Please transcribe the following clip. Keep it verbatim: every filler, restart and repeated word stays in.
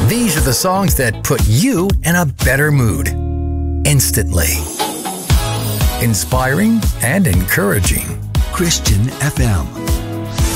These are the songs that put you in a better mood instantly. Inspiring and encouraging. Christian F M.